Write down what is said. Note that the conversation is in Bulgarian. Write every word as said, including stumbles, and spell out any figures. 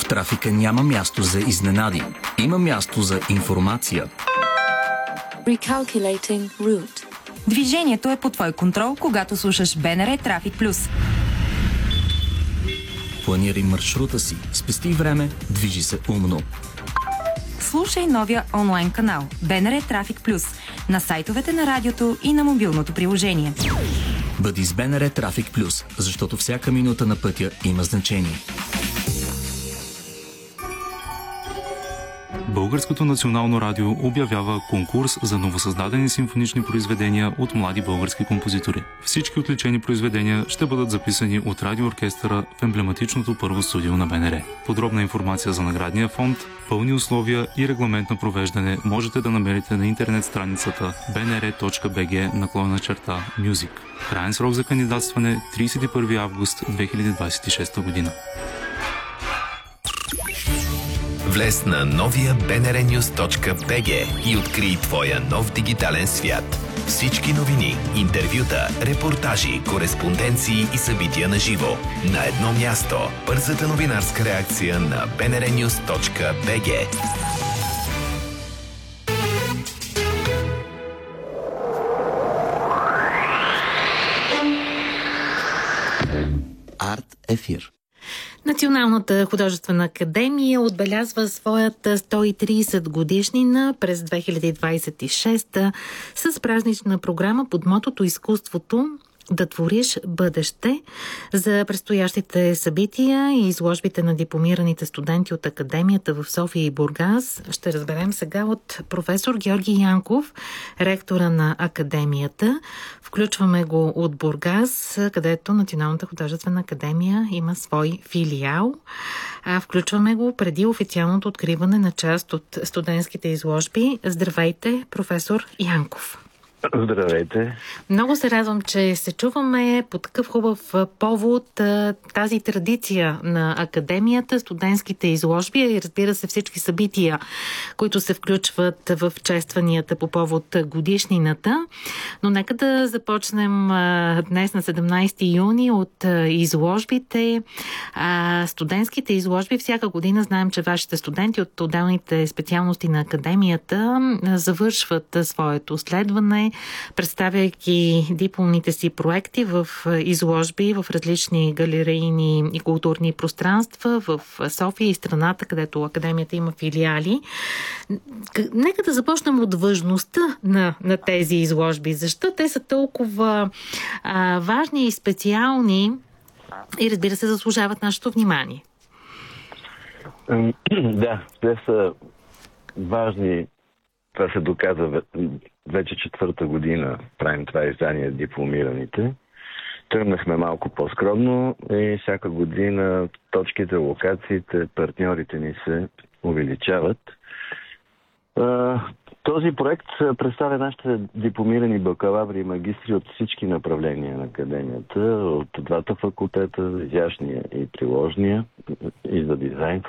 В трафика няма място за изненади. Има място за информация. Recalculating route. Движението е под твой контрол, когато слушаш БНР Трафик Плюс. Планирай маршрута си, спести време, движи се умно. Слушай новия онлайн канал БНР Трафик Плюс на сайтовете на радиото и на мобилното приложение. Бъди с БНР Трафик Плюс, защото всяка минута на пътя има значение. Българското национално радио обявява конкурс за новосъздадени симфонични произведения от млади български композитори. Всички отличени произведения ще бъдат записани от радиооркестъра в емблематичното първо студио на БНР. Подробна информация за наградния фонд, пълни условия и регламент на провеждане можете да намерите на интернет страницата bnr.bg наклонена черта Music. Краен срок за кандидатстване тридесет и първи август две хиляди двадесет и шеста година. Влез на новия би ен ар нюз точка би джи и открий твоя нов дигитален свят. Всички новини, интервюта, репортажи, кореспонденции и събития на живо. На едно място. Бързата новинарска реакция на би ен ар нюз точка би джи. Арт ефир. Националната художествена академия отбелязва своята сто и тридесет годишнина през две хиляди двадесет и шеста с празнична програма под мотото "Изкуството да твориш бъдеще". За предстоящите събития и изложбите на дипломираните студенти от Академията в София и Бургас ще разберем сега от професор Георги Янков, ректора на Академията. Включваме го от Бургас, където Националната художествена академия има свой филиал. А включваме го преди официалното откриване на част от студентските изложби. Здравейте, професор Янков. Здравейте. Много се радвам, че се чуваме по такъв хубав повод, тази традиция на Академията, студентските изложби и разбира се всички събития, които се включват в честванията по повод годишнината. Но нека да започнем днес на седемнадесети юни от изложбите. Студентските изложби всяка година знаем, че вашите студенти от отделните специалности на Академията завършват своето следване, представяйки дипломните си проекти в изложби в различни галерейни и културни пространства в София и страната, където Академията има филиали. Нека да започнем от важността на, на тези изложби. Защо те са толкова а, важни и специални и, разбира се, заслужават нашето внимание? Да, те са важни. Това се доказа вече четвърта година. Правим това издание дипломираните. Тръгнахме малко по-скромно и всяка година точките, локациите, партньорите ни се увеличават. Този проект представя нашите дипломирани бакалаври и магистри от всички направления на Академията, от двата факултета, изящния и приложния, и за дизайн